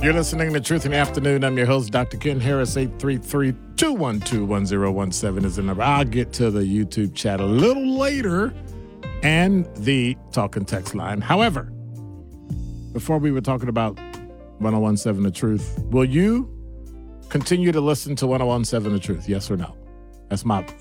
You're listening to Truth in the Afternoon. I'm your host, Dr. Ken Harris. 833-212-1017 is the number. I'll get to the YouTube chat a little later and the talk and text line. However, before we were talking about 1017 The Truth, will you continue to listen to 1017 The Truth? Yes or no? That's my